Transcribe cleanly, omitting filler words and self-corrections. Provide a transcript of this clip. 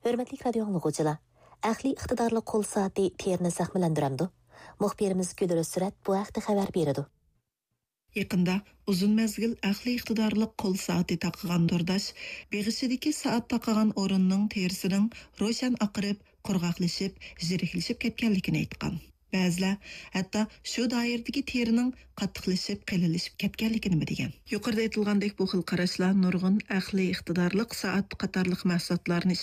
Hörmətli radio anlıqçılar, əxli iqtidarlı qol saati terini zəxmələndirəmdi. Muxbirimiz Gülür Sürat bu haqda xəbər berdi. Yaqında uzun mezgil əxli iqtidarlıq qol saati taqıgan Dordaş, beğişidiki saat taqıgan orunның terisining roşan aqırıb, qurğaqlışıb, ziriklişib ketganligini aytqan. Ba'zilar hatto shu doiradagi terining qattiqlashib, qalilashib ketganligini degan. Yuqorida aytilgandek bu xil qarashlar nurg'un aqliy iqtidorliq soat qatorliq mahsulotlarni